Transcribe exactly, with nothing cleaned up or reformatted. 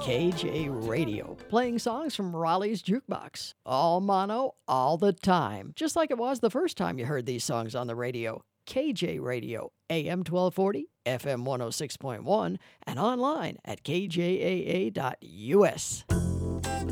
K J Radio, playing songs from Raleigh's Jukebox. All mono, all the time. Just like it was the first time you heard these songs on the radio. K J Radio, A M twelve forty, F M one oh six point one, and online at K J A A dot U S.